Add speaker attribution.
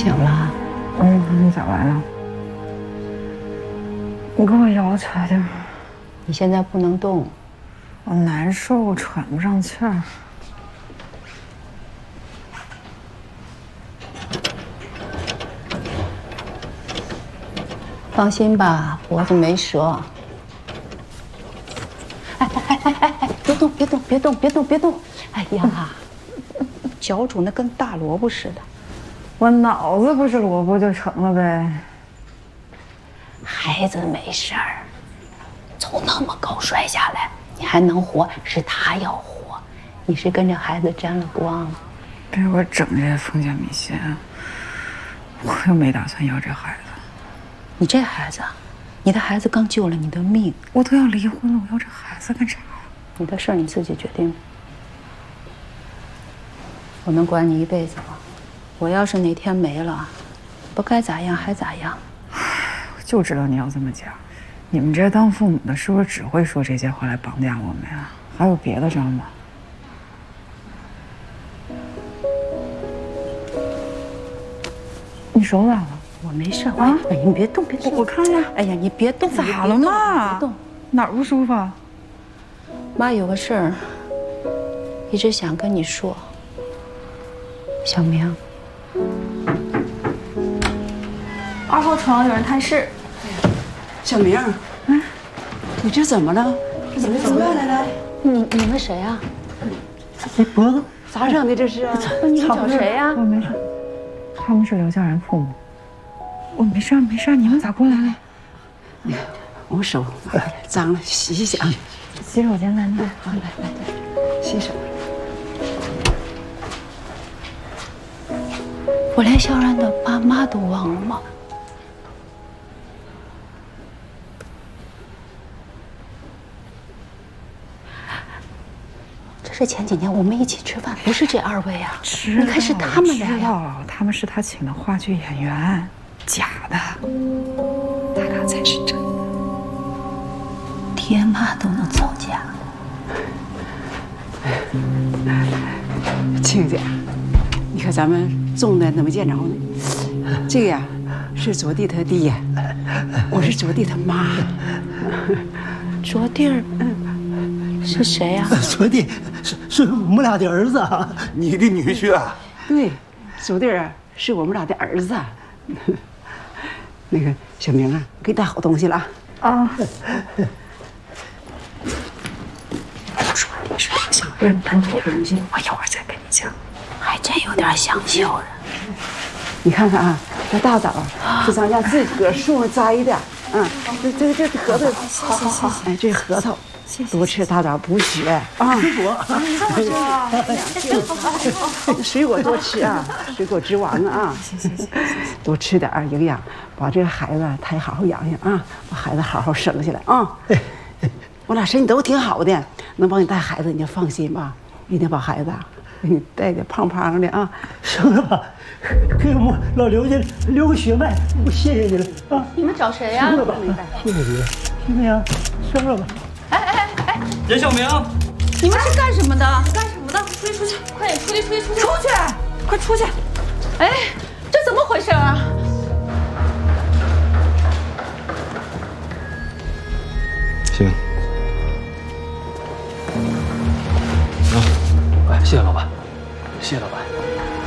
Speaker 1: 醒了？
Speaker 2: 你咋来了？你给我摇起来点。
Speaker 1: 你现在不能动。
Speaker 2: 我难受，喘不上气儿。
Speaker 1: 放心吧，脖子没折。哎，别动，别动，别动，别动，别动！哎呀，脚肿得跟大萝卜似的。
Speaker 2: 我脑子不是萝卜就成了呗。
Speaker 1: 孩子没事儿，从那么高摔下来，你还能活，是他要活。你是跟着孩子沾了光。
Speaker 2: 别给我整这些封建迷信，我又没打算要这孩子。
Speaker 1: 你这孩子，你的孩子刚救了你的命。
Speaker 2: 我都要离婚了，我要这孩子干啥？
Speaker 1: 你的事儿你自己决定。我能管你一辈子吗？我要是哪天没了，不该咋样还咋样。
Speaker 2: 我就知道你要这么讲。你们这些当父母的，是不是只会说这些话来绑架我们呀？还有别的招吗？你手咋了？
Speaker 1: 我没事啊。哎，你别动，别动。
Speaker 2: 我看看。
Speaker 1: 哎呀，你别动。
Speaker 2: 咋了嘛？
Speaker 1: 别动。
Speaker 2: 哪儿不舒服啊？
Speaker 1: 妈有个事儿，一直想跟你说。小明
Speaker 3: ，2号床有人探视。
Speaker 4: 小明，你这怎么了？这怎么出来了？
Speaker 1: 你们谁啊？
Speaker 4: 这脖子咋整的？这是？
Speaker 1: 你们找谁呀？
Speaker 2: 我没事，他们是刘家人父母。我没事没事，你们咋过来了？
Speaker 4: 我手脏了，洗洗啊。
Speaker 2: 洗手间在那。
Speaker 4: 好，来，洗手。
Speaker 1: 我连小然的爸妈都忘了吗？这是前几年我们一起吃饭，不是这2位啊？你看是他们俩呀。
Speaker 2: 他们是他请的话剧演员，假的，他俩才是真的。
Speaker 1: 爹妈都能造假。
Speaker 4: 亲家，你看咱们种的怎么见着呢？这个呀是卓弟他爹，我是卓弟他妈。
Speaker 1: 卓弟儿，是谁呀？
Speaker 5: 卓弟是我们俩的儿子啊，
Speaker 6: 你的女婿啊？
Speaker 4: 对，卓弟儿是我们俩的儿子。那个小明啊，给你带好东西了啊。
Speaker 2: 你说小人搬错东西，我一会儿再跟你讲。
Speaker 1: 还真有点像小人。
Speaker 4: 你看看啊，这大枣是咱家自己个树上摘的，这核桃，好，哎，这核桃，多吃大枣补血啊。水果多吃啊，水果之王啊。谢，多吃点营养，把这个孩子他也好好养养啊，把孩子好好生下来啊。我俩身体都挺好的，能帮你带孩子你就放心吧，一定把孩子给你带的胖胖的啊。
Speaker 5: 生了吧，给我们老刘家留个血脉，我谢谢你了啊！
Speaker 3: 你们找谁呀？
Speaker 5: 生了吧，谢谢你，听没有？生了吧。
Speaker 3: 哎！
Speaker 7: 任小明，
Speaker 3: 你们是干什么的？干什么的？出去！快点出去！快出去！哎，这怎么回事啊？
Speaker 7: 行。啊，哎，谢谢老板，谢谢老板。